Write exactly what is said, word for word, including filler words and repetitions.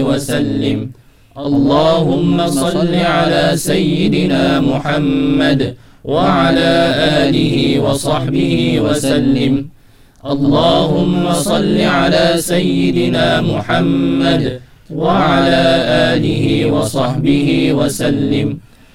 وسلم. اللهم صل على سيدنا محمد وعلى آله وصحبه وسلم. اللهم صل على سيدنا محمد وعلى آله وصحبه وسلم.